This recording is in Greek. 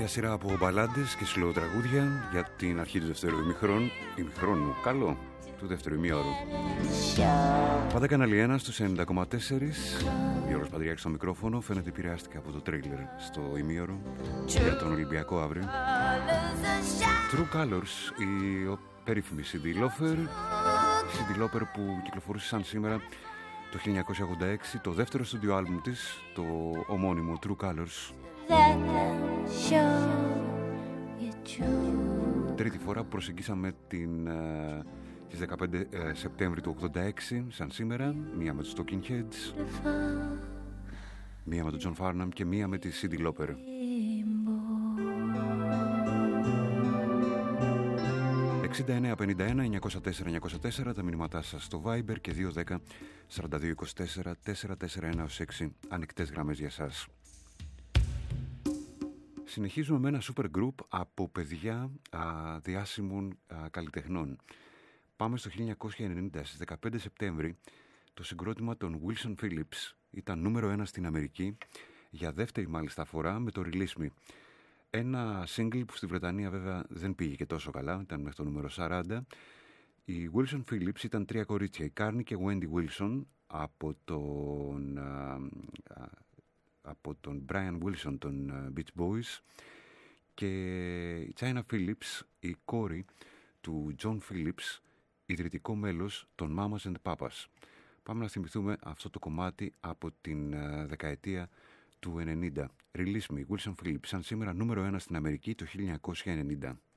σειρά από μπαλάντες και συλλογοτραγούδια για την αρχή του δεύτερου ημιχρόνου. Καλό, του δεύτερου ημιώρου. Πάντα κανάλι 1 στους 90,4. Γιώργος Παντριάκης στο μικρόφωνο. Φαίνεται επηρεάστηκα από το τρέιλερ στο ημιώρο για τον Ολυμπιακό αύριο. True Colors, η περίφημη CD Lauper που κυκλοφορούσε σαν σήμερα το 1986, το δεύτερο στούντιο άλμπουμ της, το ομώνυμο True Colors. Τρίτη φορά που προσεγγίσαμε στις 15 Σεπτέμβρη του 86 σαν σήμερα, μία με τους Talking Heads, μία με τον John Farnham και μία με τη CD Lauper. 6951-904-904 τα μηνύματά σας στο Viber και 210-4224-441-6 ανοιχτές γραμμές για σας. Συνεχίζουμε με ένα super group από παιδιά διάσημων καλλιτεχνών. Πάμε στο 1990, στις 15 Σεπτέμβρη, το συγκρότημα των Wilson Phillips ήταν νούμερο 1 στην Αμερική, για δεύτερη μάλιστα φορά με το Release Me. Ένα single που στη Βρετανία βέβαια δεν πήγε και τόσο καλά, ήταν μέχρι το νούμερο 40. Οι Wilson Phillips ήταν τρία κορίτσια, η Carney και Wendy Wilson από τον Brian Wilson των Beach Boys και η China Phillips, η κόρη του John Phillips, ιδρυτικό μέλος των Mamas and Papas. Πάμε να θυμηθούμε αυτό το κομμάτι από την δεκαετία του 90. Release Me, Wilson Phillips, σαν σήμερα νούμερο 1 στην Αμερική το 1990.